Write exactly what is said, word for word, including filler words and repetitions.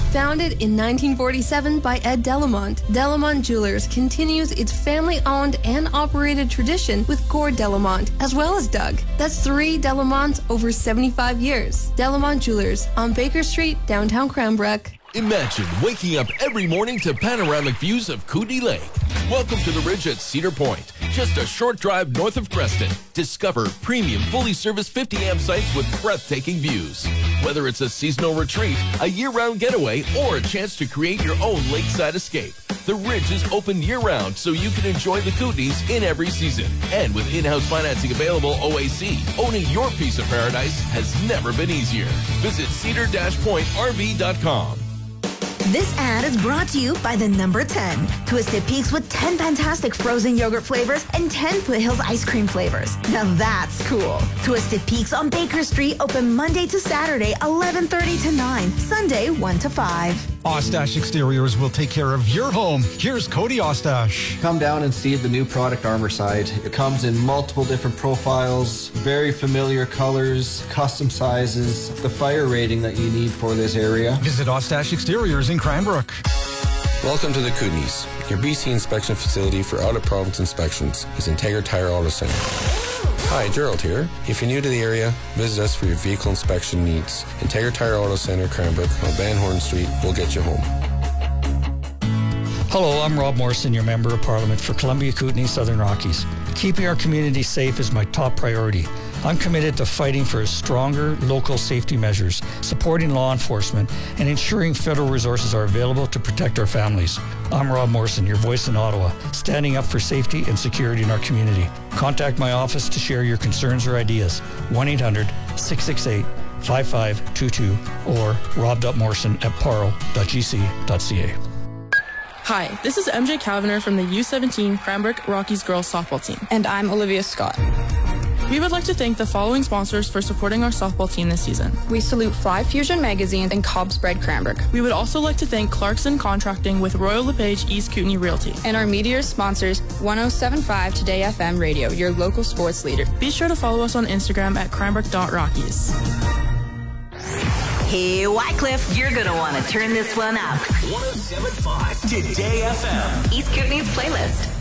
Founded in nineteen forty-seven by Ed Delamont, Delamont Jewelers continues its family-owned and operated tradition with Gord Delamont, as well as Doug. That's three Delamonts over seventy-five years. Delamont Jewelers on Baker Street, downtown Cranbrook. Imagine waking up every morning to panoramic views of Kootenay Lake. Welcome to the Ridge at Cedar Point, just a short drive north of Creston. Discover premium, fully serviced fifty amp sites with breathtaking views. Whether it's a seasonal retreat, a year-round getaway, or a chance to create your own lakeside escape, the Ridge is open year-round so you can enjoy the Kootenays in every season. And with in-house financing available O A C, owning your piece of paradise has never been easier. Visit cedar dash point r v dot com. This ad is brought to you by the number ten. Twisted Peaks with ten fantastic frozen yogurt flavors and ten Foothills ice cream flavors. Now that's cool. Twisted Peaks on Baker Street, open Monday to Saturday, eleven thirty to nine. Sunday, one to five. Ostash Exteriors will take care of your home. Here's Cody Ostash. Come down and see the new product, Armor Side. It comes in multiple different profiles, very familiar colors, custom sizes, the fire rating that you need for this area. Visit Ostash Exteriors in Cranbrook. Welcome to the Kootenays. Your B C inspection facility for out-of-province inspections is Integra Tire Auto Centre. Hi, Gerald here. If you're new to the area, visit us for your vehicle inspection needs. Integra Tire Auto Centre, Cranbrook, on Van Horn Street. We'll get you home. Hello, I'm Rob Morrison, your Member of Parliament for Columbia Kootenay Southern Rockies. Keeping our community safe is my top priority. I'm committed to fighting for stronger local safety measures, supporting law enforcement, and ensuring federal resources are available to protect our families. I'm Rob Morrison, your voice in Ottawa, standing up for safety and security in our community. Contact my office to share your concerns or ideas. one eight hundred six six eight five five two two or rob.morrison at parle dot g c dot c a. Hi, this is M J Kavanagh from the U seventeen Cranbrook Rockies girls softball team. And I'm Olivia Scott. We would like to thank the following sponsors for supporting our softball team this season. We salute Fly Fusion Magazine and Cobb's Bread Cranbrook. We would also like to thank Clarkson Contracting with Royal LePage East Kootenay Realty. And our meteor sponsors, one oh seven point five Today F M Radio, your local sports leader. Be sure to follow us on Instagram at cranbrook dot rockies. Hey, Wycliffe, you're going to want to turn this one up. one oh seven point five Today F M. East Kootenay's playlist.